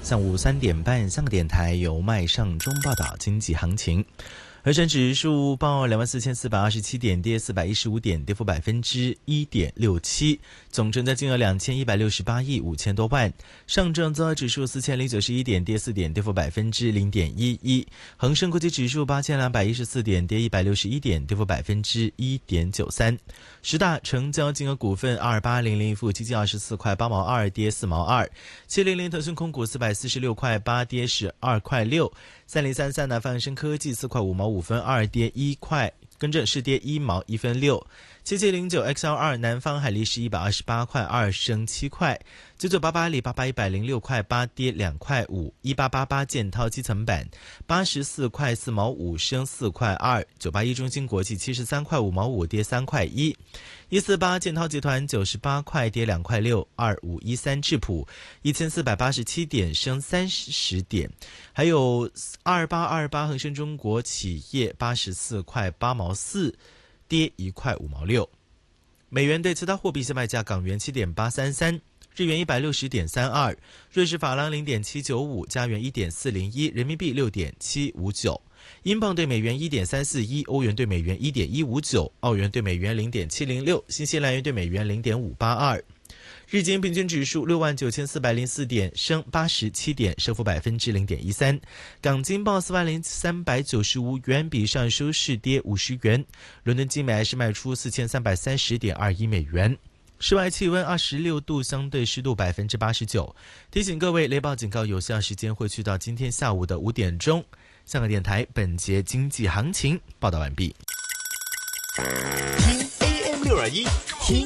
上午3点半，香港电台由麦尚中报道经济行情。恒生指数报24,427点，跌415点，跌幅1.67%，总成交金额2168亿5千多万。上证综合指数4091点，跌4点，跌幅0.11%。恒生国际指数8214点，跌161点，跌幅1.93%。十大成交金额股份：2800富基金24块8毛2，跌4毛2；700腾讯控股446块8，跌12块6。3033南方恒生科技4块5毛5分2，跌1块，更正是跌1毛1分6。7709 XL2 南方海力士128块2，升7块。9988阿里巴巴106块8，跌2块5。1888建滔基层板84块4毛5，升4块2。981中芯国际73块5毛5，跌3块1。148建滔集团98块，跌2块6。2513智普1487点，升30点。还有2828恒生中国企业84块8毛4，跌1块5毛6。美元对其他货币现卖价：港元7.833，日元160.32，瑞士法郎0.795，加元1.401，人民币6.759，英镑对美元1.341，欧元对美元1.159，澳元对美元0.706，新西兰元对美元0.582。日经平均指数69,404点，升87点，升幅0.13%。港金报40,395元，比上收市跌50元。伦敦金每安士卖出4330.21美元。室外气温26度，相对湿度89%。提醒各位，雷暴警告有效时间会去到今天下午的5点钟。香港电台本节经济行情报道完毕。 听 AM621，听